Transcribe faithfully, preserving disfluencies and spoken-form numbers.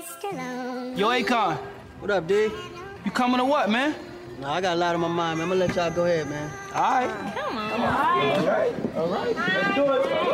Yo, Akon. What up, D? You coming or what, man? No, I got a lot on my mind, man. I'm gonna let y'all go ahead, man. All right. Come on. All right. All right. All right. Let's do it.